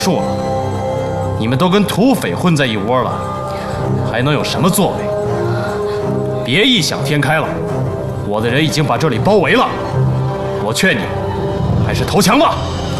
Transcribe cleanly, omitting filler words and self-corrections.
束了，你们都跟土匪混在一窝了，还能有什么作为？别异想天开了，我的人已经把这里包围了，我劝你还是投降吧。